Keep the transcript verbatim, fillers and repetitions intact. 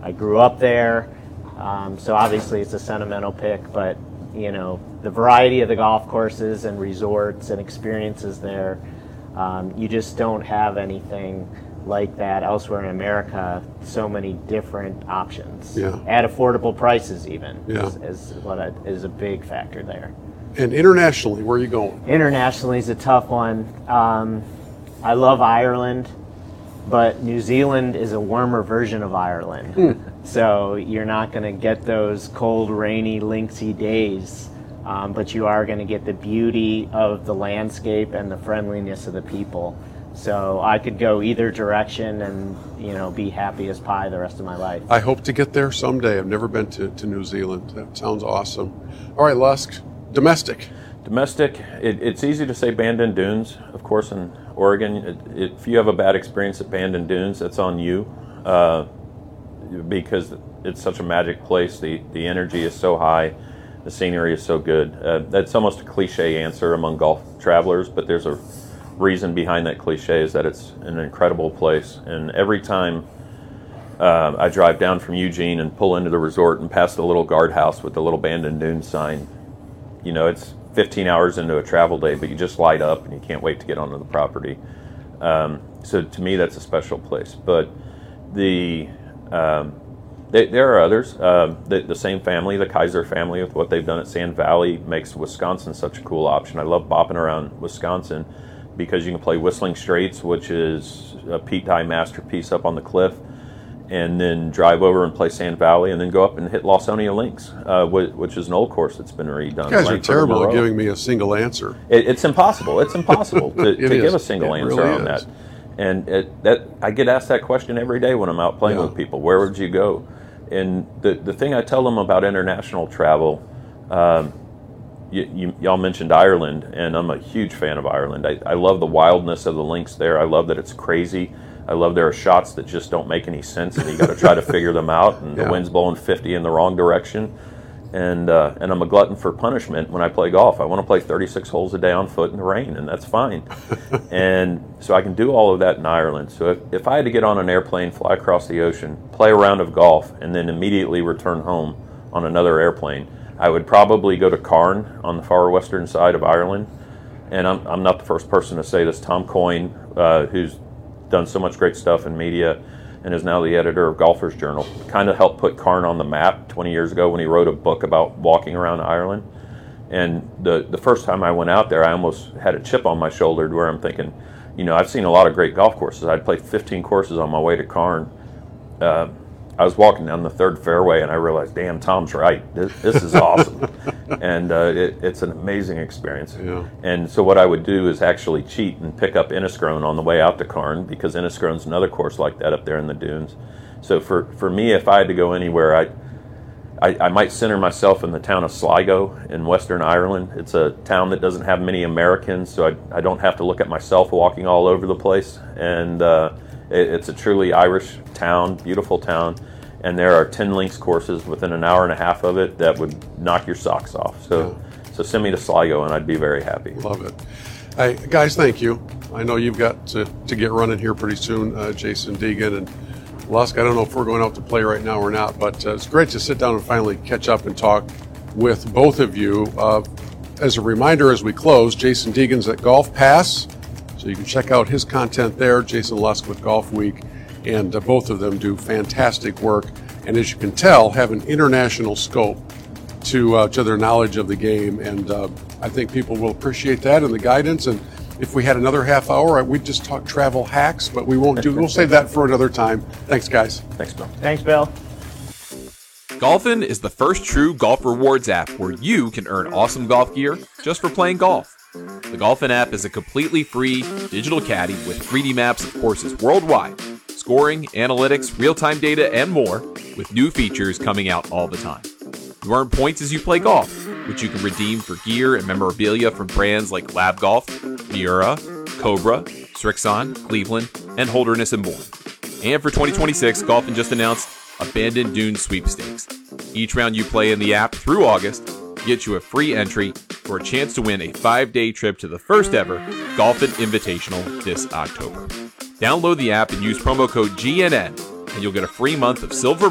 I grew up there, um, so obviously it's a sentimental pick, but you know, the variety of the golf courses and resorts and experiences there, um, you just don't have anything like that elsewhere in America. So many different options, yeah. at affordable prices even, yeah. is, is what I, is a big factor there. And internationally, where are you going? Internationally is a tough one. Um, I love Ireland, but New Zealand is a warmer version of Ireland. Mm. So you're not going to get those cold, rainy, lynxy days, um, but you are going to get the beauty of the landscape and the friendliness of the people. So I could go either direction and, you know, be happy as pie the rest of my life. I hope to get there someday. I've never been to, to New Zealand. That sounds awesome. All right, Lusk, domestic. Domestic, it, it's easy to say Bandon Dunes, of course, in Oregon. It, it, if you have a bad experience at Bandon Dunes, that's on you, uh, because it's such a magic place. The, the energy is so high. The scenery is so good. Uh, that's almost a cliche answer among golf travelers, but there's a reason behind that cliche, is that it's an incredible place. And every time uh, I drive down from Eugene and pull into the resort and pass the little guardhouse with the little Bandon Dunes sign, you know, it's fifteen hours into a travel day, but you just light up and you can't wait to get onto the property. Um, so to me, that's a special place. But the um, they, there are others. Uh, the, the same family, the Kaiser family, with what they've done at Sand Valley, makes Wisconsin such a cool option. I love bopping around Wisconsin because you can play Whistling Straits, which is a Pete Dye masterpiece up on the cliff, and then drive over and play Sand Valley, and then go up and hit Lawsonia Links, uh, which is an old course that's been redone. You guys are terrible at giving me a single answer. It, it's impossible. It's impossible to, it to is. give a single it answer really on is. that. And it, that I get asked that question every day when I'm out playing yeah. with people. Where would you go? And the the thing I tell them about international travel, um, you, you, y'all mentioned Ireland, and I'm a huge fan of Ireland. I, I love the wildness of the links there. I love that it's crazy. I love there are shots that just don't make any sense, and you got to try to figure them out. And yeah. the wind's blowing fifty in the wrong direction, and uh, and I'm a glutton for punishment when I play golf. I want to play thirty-six holes a day on foot in the rain, and that's fine. And so I can do all of that in Ireland. So if, if I had to get on an airplane, fly across the ocean, play a round of golf, and then immediately return home on another airplane, I would probably go to Carn on the far western side of Ireland. And I'm I'm not the first person to say this. Tom Coyne, uh, who's done so much great stuff in media and is now the editor of Golfer's Journal, kind of helped put Carn on the map twenty years ago when he wrote a book about walking around Ireland. And the the first time I went out there, I almost had a chip on my shoulder where I'm thinking, you know, I've seen a lot of great golf courses. I'd played fifteen courses on my way to Carn. Uh, I was walking down the third fairway and I realized, damn, Tom's right. This, this is awesome. And uh, it, it's an amazing experience. Yeah. And so what I would do is actually cheat and pick up Enniskrone on the way out to Carn, because Enniskrone's another course like that up there in the dunes. So for, for me, if I had to go anywhere, I, I I might center myself in the town of Sligo in Western Ireland. It's a town that doesn't have many Americans, so I, I don't have to look at myself walking all over the place. And uh, it, it's a truly Irish town, beautiful town. And there are ten links courses within an hour and a half of it that would knock your socks off. So yeah. so send me to Sligo and I'd be very happy. Love it. Hey, guys, thank you. I know you've got to, to get running here pretty soon, uh, Jason Deegan and Lusk. I don't know if we're going out to play right now or not, but uh, it's great to sit down and finally catch up and talk with both of you. Uh, as a reminder, as we close, Jason Deegan's at Golf Pass, so you can check out his content there. Jason Lusk with Golf Week. And uh, both of them do fantastic work, and as you can tell, have an international scope to uh, to their knowledge of the game. And uh, I think people will appreciate that and the guidance. And if we had another half hour, we'd just talk travel hacks, but we won't do. We'll save that for another time. Thanks, guys. Thanks, Bill. Thanks, Bill. Golfin is the first true golf rewards app where you can earn awesome golf gear just for playing golf. The Golfin app is a completely free digital caddy with three D maps of courses worldwide, scoring, analytics, real-time data, and more, with new features coming out all the time. You earn points as you play golf, which you can redeem for gear and memorabilia from brands like Lab Golf, Miura, Cobra, Strixon, Cleveland, and Holderness and more. And for twenty twenty-six, Golfin just announced a Bandon Dunes Sweepstakes. Each round you play in the app through August gets you a free entry for a chance to win a five-day trip to the first ever Golfin Invitational this October. Download the app and use promo code G N N, and you'll get a free month of Silver